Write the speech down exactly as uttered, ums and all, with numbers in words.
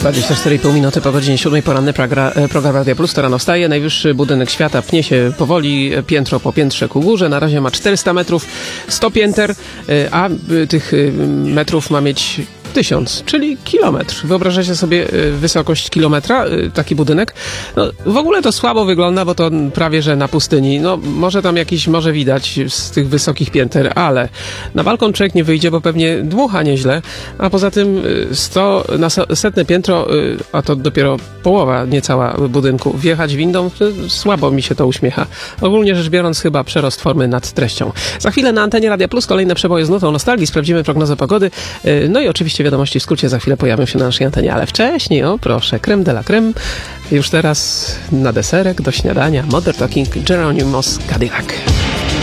dwadzieścia cztery i pół minuty po godzinie siódmej, poranny program, program Radia Plus, to rano wstaje. Najwyższy budynek świata pnie się powoli, piętro po piętrze ku górze. Na razie ma czterysta metrów, sto pięter, a tych metrów ma mieć tysiąc, czyli kilometr. Wyobrażacie sobie wysokość kilometra, taki budynek? No, w ogóle to słabo wygląda, bo to prawie że na pustyni. No, może tam jakiś, może widać z tych wysokich pięter, ale na balkon człowiek nie wyjdzie, bo pewnie dmucha nieźle, a poza tym sto, na setne piętro, a to dopiero połowa niecała budynku, wjechać windą, słabo mi się to uśmiecha. Ogólnie rzecz biorąc, chyba przerost formy nad treścią. Za chwilę na antenie Radia Plus kolejne przeboje z nutą nostalgii, sprawdzimy prognozę pogody, no i oczywiście wiadomości w skrócie za chwilę pojawią się na naszej antenie, ale wcześniej, o proszę, creme de la creme, już teraz na deserek, do śniadania, Modern Talking, Geronimo's Cadillac.